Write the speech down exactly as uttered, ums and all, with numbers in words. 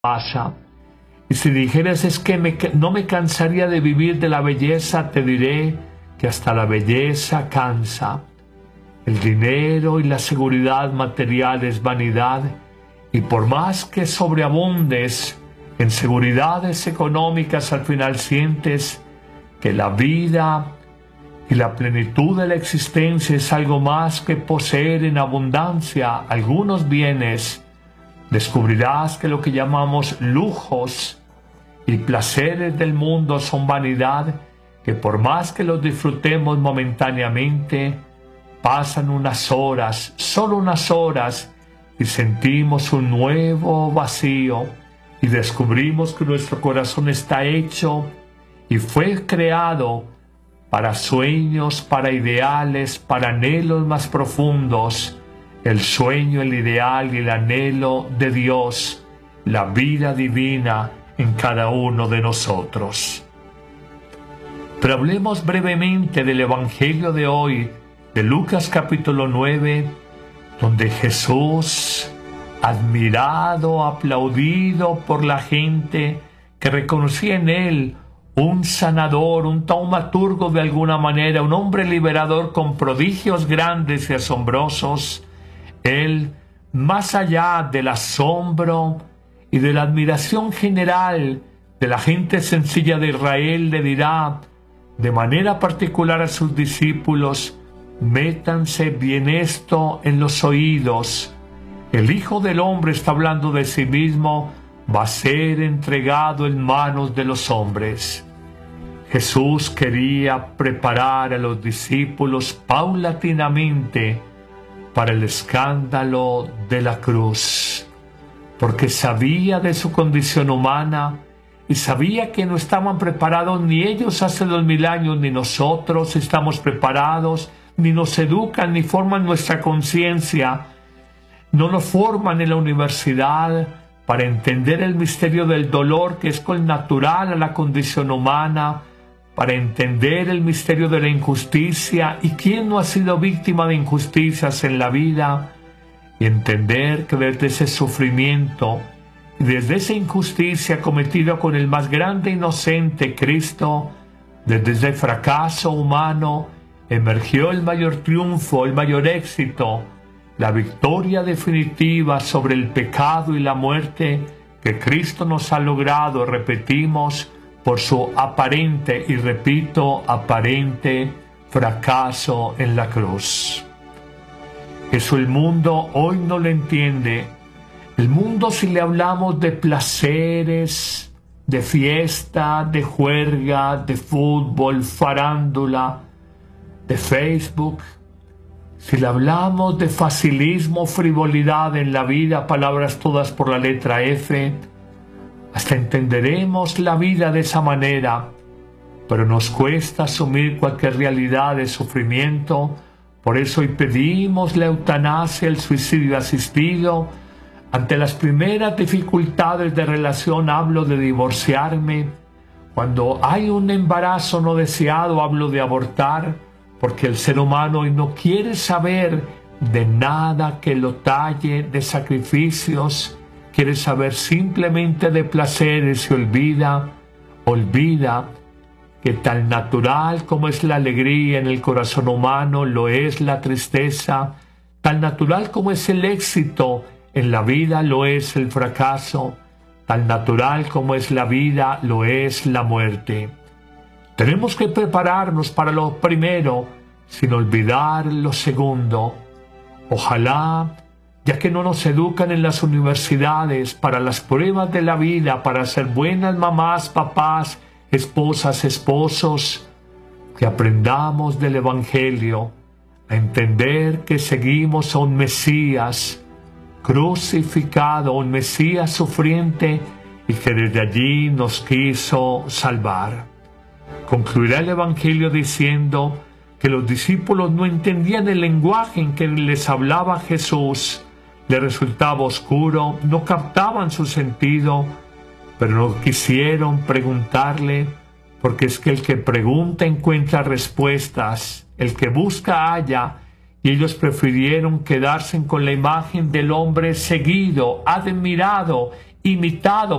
pasa. Y si dijeras es que me, no me cansaría de vivir de la belleza, te diré que hasta la belleza cansa. El dinero y la seguridad material es vanidad, y por más que sobreabundes en seguridades económicas, al final sientes que la vida y la plenitud de la existencia es algo más que poseer en abundancia algunos bienes. Descubrirás que lo que llamamos lujos y placeres del mundo son vanidad, que por más que los disfrutemos momentáneamente, pasan unas horas, solo unas horas, y sentimos un nuevo vacío, y descubrimos que nuestro corazón está hecho y fue creado para sueños, para ideales, para anhelos más profundos. El sueño, el ideal y el anhelo de Dios, la vida divina en cada uno de nosotros. Pero hablemos brevemente del Evangelio de hoy, de Lucas capítulo nueve, donde Jesús, admirado, aplaudido por la gente que reconocía en él un sanador, un taumaturgo de alguna manera, un hombre liberador con prodigios grandes y asombrosos, él, más allá del asombro y de la admiración general de la gente sencilla de Israel, le dirá de manera particular a sus discípulos: métanse bien esto en los oídos. El Hijo del Hombre, está hablando de sí mismo, va a ser entregado en manos de los hombres. Jesús quería preparar a los discípulos paulatinamente para el escándalo de la cruz, porque sabía de su condición humana y sabía que no estaban preparados ni ellos hace dos mil años, ni nosotros estamos preparados, ni nos educan, ni forman nuestra conciencia, no nos forman en la universidad para entender el misterio del dolor que es connatural a la condición humana, para entender el misterio de la injusticia y quién no ha sido víctima de injusticias en la vida, y entender que desde ese sufrimiento y desde esa injusticia cometida con el más grande inocente, Cristo, desde ese fracaso humano emergió el mayor triunfo, el mayor éxito, la victoria definitiva sobre el pecado y la muerte que Cristo nos ha logrado, repetimos, por su aparente, y repito, aparente fracaso en la cruz. Eso el mundo hoy no lo entiende. El mundo, si le hablamos de placeres, de fiesta, de juerga, de fútbol, farándula, de Facebook, si le hablamos de facilismo, frivolidad en la vida, palabras todas por la letra F, hasta entenderemos la vida de esa manera, pero nos cuesta asumir cualquier realidad de sufrimiento. Por eso hoy pedimos la eutanasia, el suicidio asistido. Ante las primeras dificultades de relación hablo de divorciarme. Cuando hay un embarazo no deseado hablo de abortar, porque el ser humano hoy no quiere saber de nada que lo talle, de sacrificios, quiere saber simplemente de placeres y olvida, olvida que tan natural como es la alegría en el corazón humano, lo es la tristeza, tan natural como es el éxito en la vida, lo es el fracaso, tan natural como es la vida, lo es la muerte. Tenemos que prepararnos para lo primero, sin olvidar lo segundo. Ojalá, ya que no nos educan en las universidades para las pruebas de la vida, para ser buenas mamás, papás, esposas, esposos, que aprendamos del Evangelio a entender que seguimos a un Mesías crucificado, un Mesías sufriente, y que desde allí nos quiso salvar. Concluirá el Evangelio diciendo que los discípulos no entendían el lenguaje en que les hablaba Jesús, les resultaba oscuro, no captaban su sentido, pero no quisieron preguntarle, porque es que el que pregunta encuentra respuestas, el que busca halla, y ellos prefirieron quedarse con la imagen del hombre seguido, admirado imitado